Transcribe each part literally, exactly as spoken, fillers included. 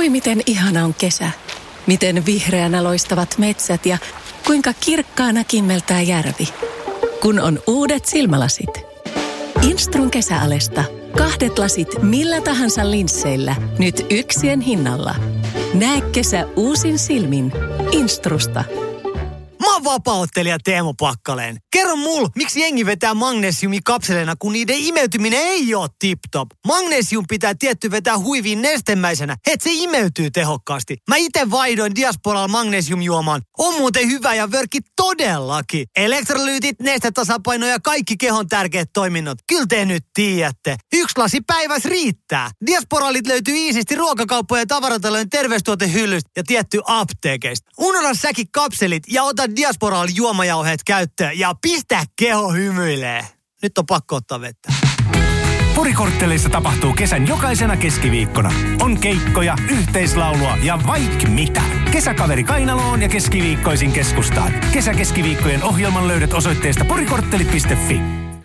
Oi miten ihana on kesä. Miten vihreänä loistavat metsät ja kuinka kirkkaana kimmeltää järvi. Kun on uudet silmälasit. Instrun kesäalesta. Kahdet lasit millä tahansa linsseillä. Nyt yksien hinnalla. Näe kesä uusin silmin. Instrusta. Mä oon vapaa-ottelija Teemu Pakkaleen. Kerro mul, miksi jengi vetää magnesiumikapseleina, kun niiden imeytyminen ei oo tip-top. Magnesium pitää tietty vetää huiviin nestemäisenä, et se imeytyy tehokkaasti. Mä ite vaihdoin Diasporalla magnesiumjuomaan. On muuten hyvä ja vörkki todellakin. Elektrolyytit, nestetasapaino ja kaikki kehon tärkeät toiminnot. Kyllä te nyt tiedätte. Yksi lasi päivässä riittää. Diasporalit löytyy iisisti ruokakauppojen ja tavaratalojen terveystuotehyllystä ja tietty apteekeista. Unohda säkin kapselit ja ota Diasporal juomajauheet käyttöön ja pistä keho hymyilee. Nyt on pakko ottaa vettä. Porikortteleissa tapahtuu kesän jokaisena keskiviikkona. On keikkoja, yhteislaulua ja vaik mitä. Kesäkaveri kainaloon ja keskiviikkoisin keskustaan. Kesäkeskiviikkojen ohjelman löydät osoitteesta porikorttelit piste fi.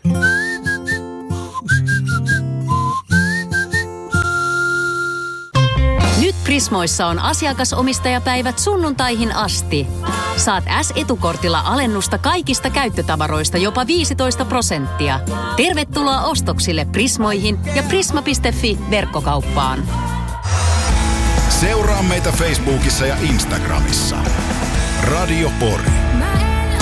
Nyt Prismoissa on asiakasomistajapäivät sunnuntaihin asti. Saat S-etukortilla alennusta kaikista käyttötavaroista jopa viisitoista prosenttia. Tervetuloa ostoksille Prismoihin ja prisma piste fi verkkokauppaan. Seuraa meitä Facebookissa ja Instagramissa. Radio Pori.